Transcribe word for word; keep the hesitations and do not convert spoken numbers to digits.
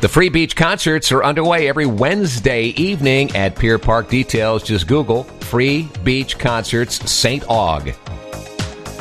The free beach concerts are underway every Wednesday evening at Pier Park. Details, just Google Free Beach Concerts Saint Aug.